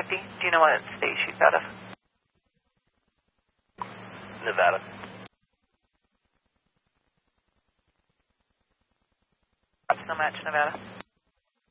Hector, do you know what state she's out of? Nevada. No match, Nevada.